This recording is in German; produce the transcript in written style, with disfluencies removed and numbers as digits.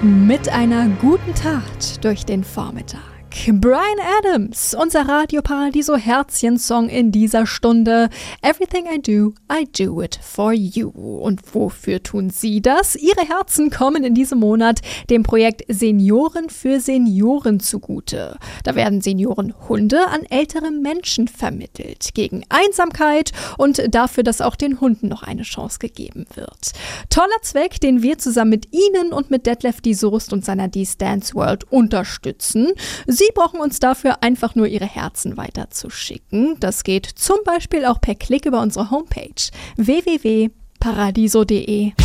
Mit einer guten Tat durch den Vormittag. Bryan Adams, unser Radio Paradiso Herzchen-Song in dieser Stunde. Everything I do it for you. Und wofür tun Sie das? Ihre Herzen kommen in diesem Monat dem Projekt Senioren für Senioren zugute. Da werden Seniorenhunde an ältere Menschen vermittelt. Gegen Einsamkeit und dafür, dass auch den Hunden noch eine Chance gegeben wird. Toller Zweck, den wir zusammen mit Ihnen und mit Detlef die Soest und seiner D's Dance World unterstützen. Sie brauchen uns dafür einfach nur Ihre Herzen weiterzuschicken. Das geht zum Beispiel auch per Klick über unsere Homepage www.paradiso.de.